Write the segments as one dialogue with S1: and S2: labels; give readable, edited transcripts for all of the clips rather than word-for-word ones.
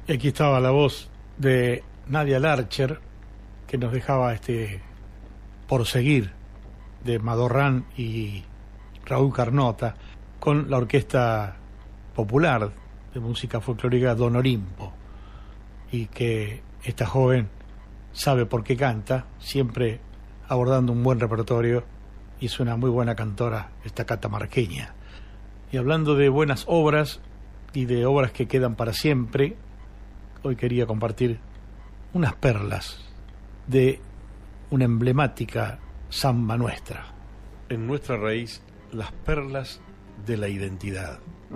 S1: Y aquí estaba la voz de Nadia Larcher, que nos dejaba Por seguir, de Madorrán y Raúl Carnota, con la Orquesta Popular de Música Folclórica Don Olimpo, y que esta joven sabe por qué canta, siempre abordando un buen repertorio, y es una muy buena cantora, esta catamarqueña. Y hablando de buenas obras y de obras que quedan para siempre, hoy quería compartir unas perlas de una emblemática samba nuestra. En nuestra raíz, las perlas de la identidad.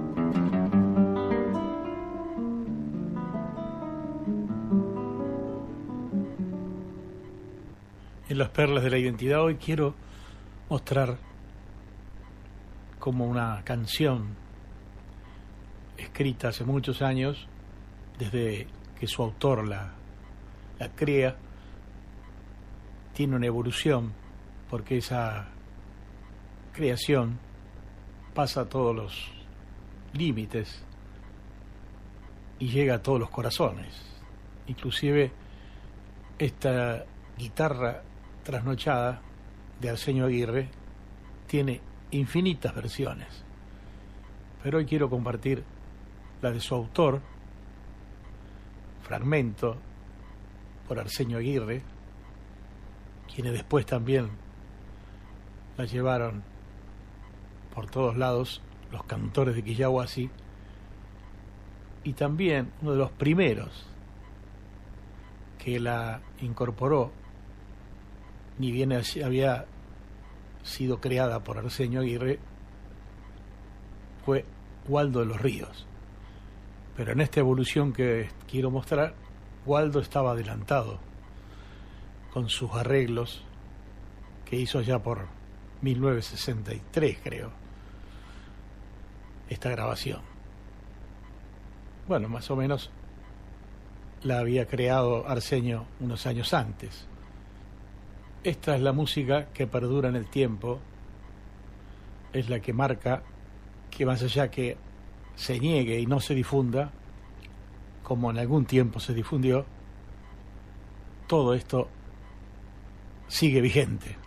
S1: En las perlas de la identidad hoy quiero mostrar como una canción escrita hace muchos años, desde que su autor la crea, tiene una evolución, porque esa creación pasa todos los límites y llega a todos los corazones. Inclusive esta guitarra trasnochada de Arsenio Aguirre tiene infinitas versiones, pero hoy quiero compartir la de su autor, Fragmento, por Arsenio Aguirre, quienes después también la llevaron por todos lados, los cantores de Quillahuasi, y también uno de los primeros que la incorporó, ni bien había sido creada por Arsenio Aguirre, fue Waldo de los Ríos. Pero en esta evolución que quiero mostrar, Waldo estaba adelantado con sus arreglos que hizo allá por 1963, creo, esta grabación. Bueno, más o menos la había creado Arsenio unos años antes. Esta es la música que perdura en el tiempo, es la que marca que más allá que se niegue y no se difunda, como en algún tiempo se difundió, todo esto sigue vigente.